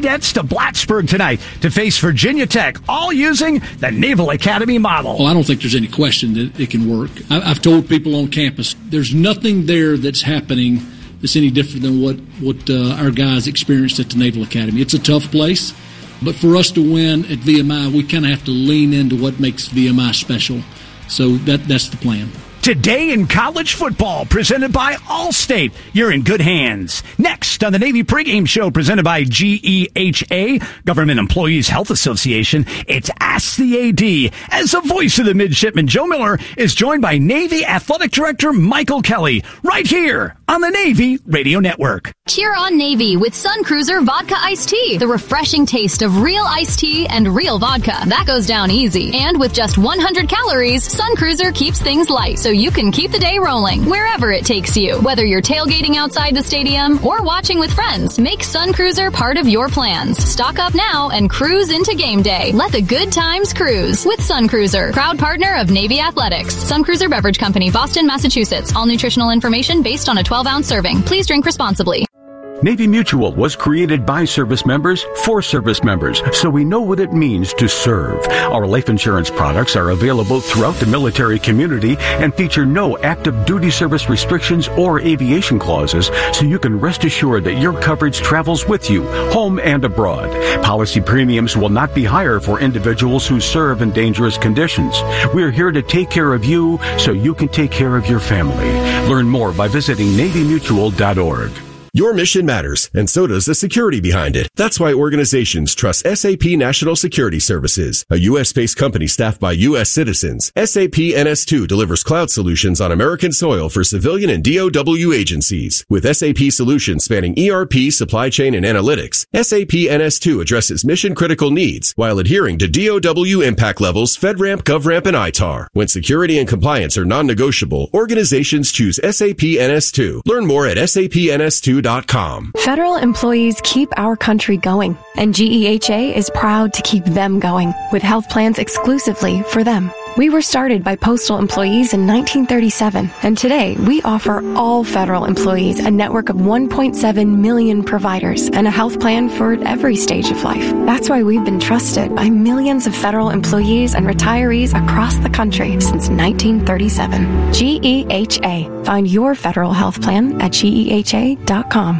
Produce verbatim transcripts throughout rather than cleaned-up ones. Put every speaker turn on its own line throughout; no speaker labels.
Cadets to Plattsburgh tonight to face Virginia Tech, all using the Naval Academy model.
Well, I don't think there's any question that it can work. I've told people on campus, there's nothing there that's happening that's any different than what, what uh, our guys experienced at the Naval Academy. It's a tough place, but for us to win at V M I, we kind of have to lean into what makes V M I special. So that that's the plan.
Today in college football, presented by Allstate. You're in good hands. Next on the Navy pregame show, presented by G E H A, Government Employees Health Association, it's Ask the A D. As the voice of the midshipman, Joe Miller is joined by Navy Athletic Director Michael Kelly, right here on the Navy Radio Network.
Cheer on Navy with Sun Cruiser Vodka Iced Tea, the refreshing taste of real iced tea and real vodka. That goes down easy. And with just one hundred calories, Sun Cruiser keeps things light so you can keep the day rolling wherever it takes you. Whether you're tailgating outside the stadium or watching with friends, make Sun Cruiser part of your plans. Stock up now and cruise into game day. Let the good times cruise with Sun Cruiser, proud partner of Navy Athletics. Sun Cruiser Beverage Company, Boston, Massachusetts. All nutritional information based on a twelve ounce serving. Please drink responsibly.
Navy Mutual was created by service members for service members, so we know what it means to serve. Our life insurance products are available throughout the military community and feature no active duty service restrictions or aviation clauses, so you can rest assured that your coverage travels with you, home and abroad. Policy premiums will not be higher for individuals who serve in dangerous conditions. We're here to take care of you so you can take care of your family. Learn more by visiting Navy Mutual dot org.
Your mission matters, and so does the security behind it. That's why organizations trust S A P National Security Services, a U S-based company staffed by U S citizens. S A P N S two delivers cloud solutions on American soil for civilian and D O W agencies. With S A P solutions spanning E R P, supply chain, and analytics, S A P N S two addresses mission-critical needs while adhering to D O W impact levels, FedRAMP, GovRAMP, and I T A R. When security and compliance are non-negotiable, organizations choose S A P N S two. Learn more at S A P N S two dot com.
Federal employees keep our country going, and G E H A is proud to keep them going with health plans exclusively for them. We were started by postal employees in nineteen thirty-seven, and today we offer all federal employees a network of one point seven million providers and a health plan for every stage of life. That's why we've been trusted by millions of federal employees and retirees across the country since nineteen thirty-seven. G E H A. Find your federal health plan at G E H A dot com.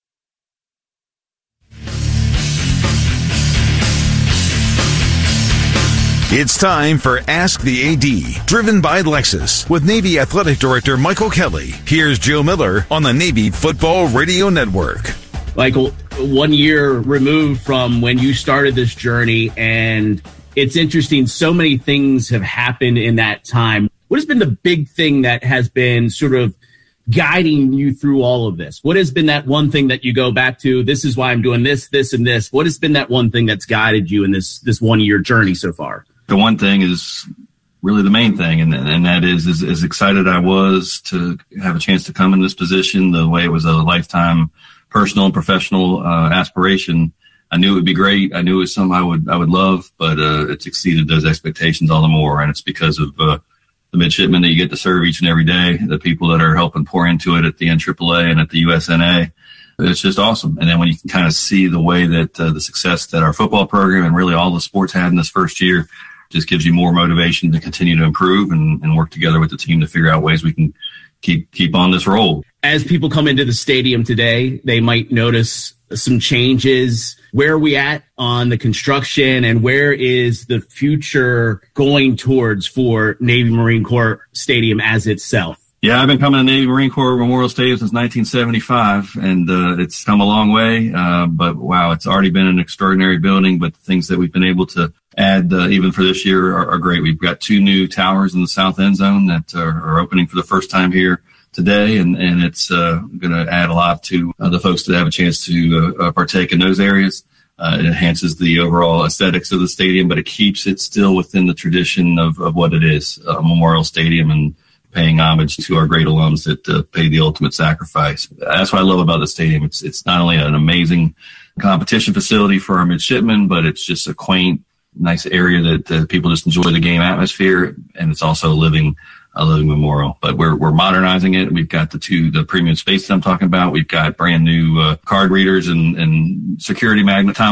It's time for Ask the A D, driven by Lexus, with Navy Athletic Director Michael Kelly. Here's Joe Miller on the Navy Football Radio Network.
Michael, one year removed from when you started this journey, and it's interesting, so many things have happened in that time. What has been the big thing that has been sort of guiding you through all of this? What has been that one thing that you go back to, this is why I'm doing this, this, and this? What has been that one thing that's guided you in this this one-year journey so far?
The one thing is really the main thing, and and that is, is as excited I was to have a chance to come in this position, the way it was a lifetime personal and professional uh, aspiration. I knew it would be great. I knew it was something I would I would love, but uh, it's exceeded those expectations all the more, and it's because of uh, the midshipmen that you get to serve each and every day, the people that are helping pour into it at the N triple A and at the U S N A. It's just awesome. And then when you can kind of see the way that uh, the success that our football program and really all the sports had in this first year, just gives you more motivation to continue to improve and, and work together with the team to figure out ways we can keep keep on this roll.
As people come into the stadium today, they might notice some changes. Where are we at on the construction, and where is the future going towards for Navy Marine Corps Stadium as itself?
Yeah, I've been coming to Navy Marine Corps Memorial Stadium since nineteen seventy-five, and uh, it's come a long way. Uh, but, wow, it's already been an extraordinary building, but the things that we've been able to add uh, even for this year are, are great. We've got two new towers in the south end zone that are, are opening for the first time here today, and, and it's uh, going to add a lot to uh, the folks that have a chance to uh, partake in those areas. Uh, it enhances the overall aesthetics of the stadium, but it keeps it still within the tradition of, of what it is, a Memorial Stadium, and paying homage to our great alums that uh, paid the ultimate sacrifice. That's what I love about the stadium. It's it's not only an amazing competition facility for our midshipmen, but it's just a quaint, nice area that uh, people just enjoy the game atmosphere, and it's also a living, a living memorial. But we're we're modernizing it. We've got the two the premium spaces I'm talking about. We've got brand new uh, card readers and and security magnet